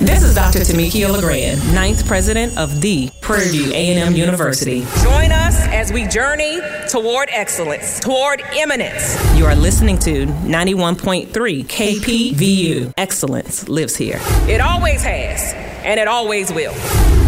This is Dr. Tamikia LeGrand, 9th president of the Prairie View A&M University. Join us as we journey toward excellence, toward eminence. You are listening to 91.3 KPVU. Excellence lives here. It always has, and it always will.